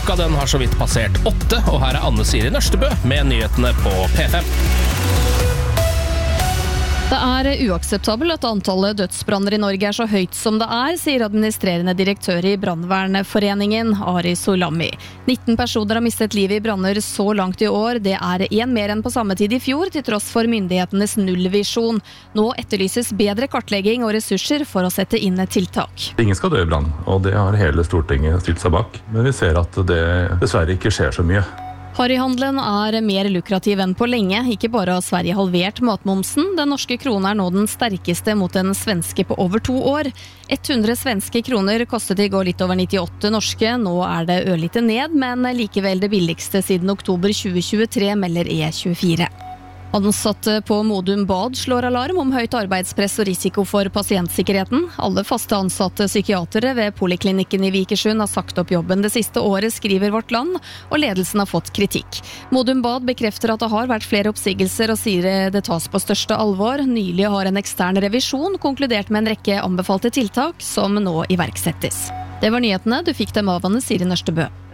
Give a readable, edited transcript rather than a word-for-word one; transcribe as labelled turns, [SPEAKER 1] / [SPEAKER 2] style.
[SPEAKER 1] Klokka den har så vidt passert 8, og her er Anne Siri Nørstebø med nyhetene på P5.
[SPEAKER 2] Det er uakseptabelt at antallet dødsbranner i Norge er så høyt som det er, sier administrerende direktør i Brandvernforeningen, Ari Solami. 19 personer har mistet livet i branner så langt i år. Det er en mer enn på samme tid i fjor, til tross for myndighetenes nullvisjon. Nå etterlyses bedre kartlegging og ressurser for å sette inn et tiltak.
[SPEAKER 3] Ingen skal dø i brann, og det har hele Stortinget stilt seg bak. Men vi ser at det dessverre ikke skjer så mye.
[SPEAKER 2] Harryhandelen er mer lukrativ enn på lenge. Ikke bare har Sverige halvert matmomsen, den norske kronen er nå den sterkeste mot den svenske på over 2 år. 100 svenske kroner kostet i går litt over 98 norske, nå er det ørlite ned, men likevel det billigste siden oktober 2023, melder E24. Ansatte på Modum Bad slår alarm om høyt arbeidspress og risiko for pasientsikkerheten. Alle faste ansatte psykiatere ved poliklinikken i Vikersund har sagt opp jobben det siste året, skriver Vårt Land, og ledelsen har fått kritikk. Modum Bad bekrefter at det har vært flere oppsigelser og sier det tas på største alvor. Nylig har en ekstern revisjon konkludert med en rekke anbefalte tiltak som nå iverksettes. Det var nyhetene, du fikk dem av Anne Siri Nørstebø.